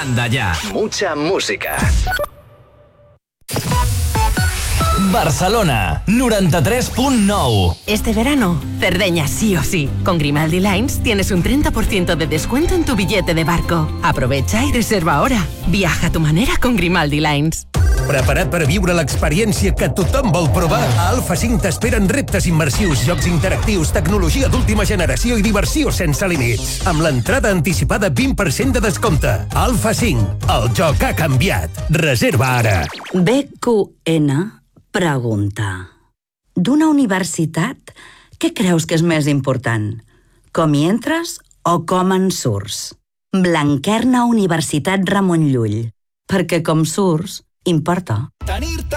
Manda ya. Mucha música. Barcelona, 93.9. Este verano, Cerdeña sí o sí. Con Grimaldi Lines tienes un 30% de descuento en tu billete de barco. Aprovecha i reserva ahora. Viaja a tu manera con Grimaldi Lines. Preparat per viure l'experiència que tothom vol provar? A Alfa 5 t'esperen reptes immersius, jocs interactius, tecnologia d'última generació i diversió sense límits. Amb l'entrada anticipada 20% de descompte. Alfa 5, el joc ha canviat. Reserva ara. BQN pregunta: d'una universitat, què creus que és més important? Com hi entres o com en surts? Blanquerna Universitat Ramon Llull. Perquè com surts, importa. Tenir-te